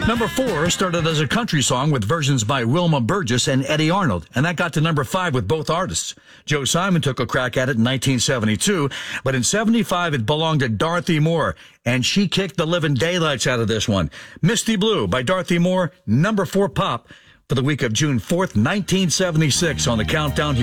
Number 4 started as a country song with versions by Wilma Burgess and Eddie Arnold, and that got to number 5 with both artists. Joe Simon took a crack at it in 1972, but in 75 it belonged to Dorothy Moore, and she kicked the living daylights out of this one. Misty Blue by Dorothy Moore, number 4 pop for the week of June 4th, 1976 on the Countdown.